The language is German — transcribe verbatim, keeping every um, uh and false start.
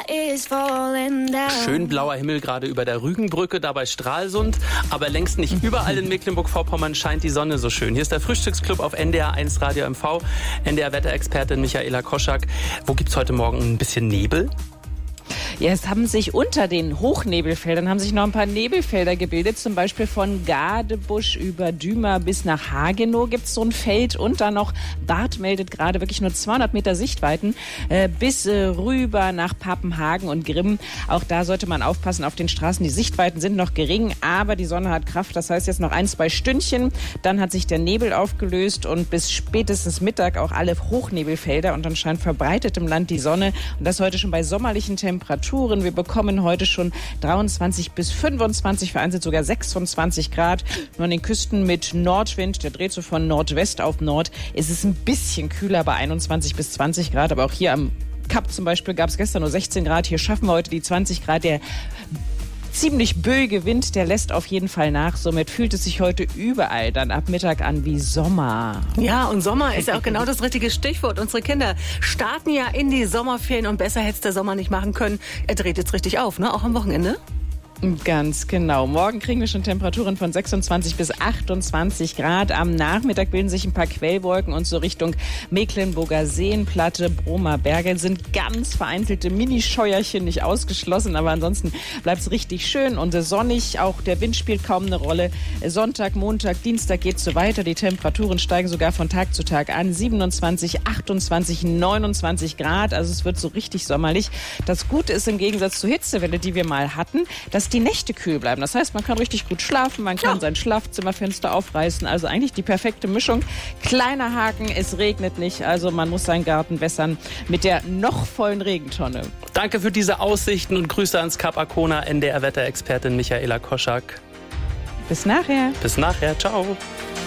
Schön blauer Himmel gerade über der Rügenbrücke, dabei Stralsund. Aber längst nicht überall in Mecklenburg-Vorpommern scheint die Sonne so schön. Hier ist der Frühstücksclub auf N D R eins Radio M V. N D R-Wetterexpertin Michaela Koschak. Wo gibt's heute Morgen ein bisschen Nebel? Ja, es haben sich unter den Hochnebelfeldern haben sich noch ein paar Nebelfelder gebildet. Zum Beispiel von Gadebusch über Dümer bis nach Hagenow gibt es so ein Feld. Und dann noch, Barth meldet gerade wirklich nur zweihundert Meter Sichtweiten äh, bis äh, rüber nach Papenhagen und Grimm. Auch da sollte man aufpassen auf den Straßen. Die Sichtweiten sind noch gering, aber die Sonne hat Kraft. Das heißt jetzt noch ein, zwei Stündchen. Dann hat sich der Nebel aufgelöst und bis spätestens Mittag auch alle Hochnebelfelder. Und dann scheint verbreitet im Land die Sonne. Und das heute schon bei sommerlichen Temperaturen. Wir bekommen heute schon dreiundzwanzig bis fünfundzwanzig, vereinzelt sogar sechsundzwanzig Grad. Nur an den Küsten mit Nordwind, der dreht so von Nordwest auf Nord, ist es ein bisschen kühler bei einundzwanzig bis zwanzig Grad. Aber auch hier am Kap zum Beispiel gab es gestern nur sechzehn Grad. Hier schaffen wir heute die zwanzig Grad. Der ziemlich böige Wind, der lässt auf jeden Fall nach. Somit fühlt es sich heute überall dann ab Mittag an wie Sommer. Ja, und Sommer ist ja auch genau das richtige Stichwort. Unsere Kinder starten ja in die Sommerferien und besser hätte es der Sommer nicht machen können. Er dreht jetzt richtig auf, ne? Auch am Wochenende? Ganz genau. Morgen kriegen wir schon Temperaturen von sechsundzwanzig bis achtundzwanzig Grad. Am Nachmittag bilden sich ein paar Quellwolken und so Richtung Mecklenburger Seenplatte, Bromer Berge sind ganz vereinzelte Minischeuerchen nicht ausgeschlossen, aber ansonsten bleibt es richtig schön und sonnig. Auch der Wind spielt kaum eine Rolle. Sonntag, Montag, Dienstag geht es so weiter. Die Temperaturen steigen sogar von Tag zu Tag an. siebenundzwanzig, achtundzwanzig, neunundzwanzig Grad. Also es wird so richtig sommerlich. Das Gute ist im Gegensatz zur Hitzewelle, die wir mal hatten, dass die Nächte kühl bleiben. Das heißt, man kann richtig gut schlafen, man kann ja. sein Schlafzimmerfenster aufreißen. Also eigentlich die perfekte Mischung. Kleiner Haken, es regnet nicht, also man muss seinen Garten wässern mit der noch vollen Regentonne. Danke für diese Aussichten und Grüße ans Kap Arkona, N D R-Wetterexpertin Michaela Koschak. Bis nachher. Bis nachher, ciao.